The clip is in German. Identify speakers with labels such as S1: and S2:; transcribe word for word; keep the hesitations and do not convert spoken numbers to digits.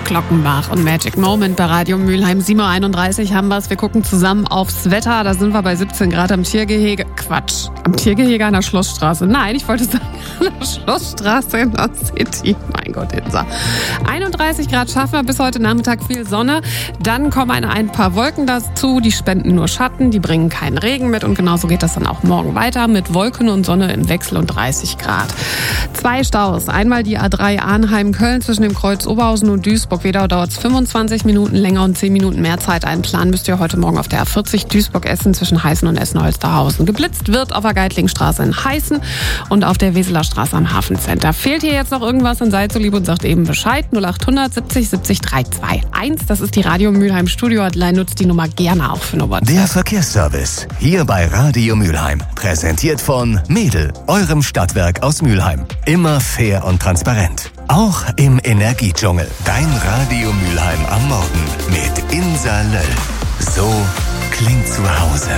S1: Glockenbach und Magic Moment bei Radio Mülheim. sieben Uhr einunddreißig haben wir es. Wir gucken zusammen aufs Wetter. Da sind wir bei siebzehn Grad am Tiergehege. Quatsch, am Tiergehege an der Schlossstraße. Nein, ich wollte sagen, an der Schlossstraße in der City. Mein Gott, Insa. einunddreißig Grad schaffen wir bis heute Nachmittag, viel Sonne. Dann kommen ein paar Wolken dazu. Die spenden nur Schatten, die bringen keinen Regen mit. Und genauso geht das dann auch morgen weiter mit Wolken und Sonne im Wechsel und dreißig Grad. Zwei Staus. Einmal die A drei Arnheim-Köln zwischen dem Kreuz Oberhausen und Duisburg-Wedau dauert es fünfundzwanzig Minuten länger und zehn Minuten mehr Zeit einplanen müsst ihr heute Morgen auf der A vierzig Duisburg-Essen zwischen Heißen und Essen-Holsterhausen. Geblitzt wird auf der Geitlingstraße in Heißen und auf der Weseler Straße am Hafencenter. Fehlt hier jetzt noch irgendwas, dann seid so lieb und sagt eben Bescheid. null achthundert siebzig siebzig dreihundertzweiundundzwanzig. Das ist die Radio Mülheim Studio Hotline. Nutzt die Nummer gerne auch für eine WhatsApp.
S2: Der Verkehrsservice hier bei Radio Mülheim. Präsentiert von Mädel, eurem Stadtwerk aus Mülheim. Immer fair und transparent. Auch im Energiedschungel. Dein Radio Mülheim am Morgen mit Insa Löll. So klingt zu Hause.